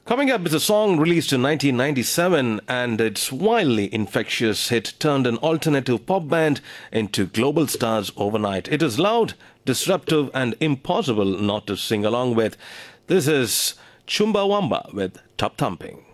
Coming up is a song released in 1997, and its wildly infectious hit turned an alternative pop band into global stars overnight. It is loud, disruptive, and impossible not to sing along with. This is Chumbawamba with Top Thumping.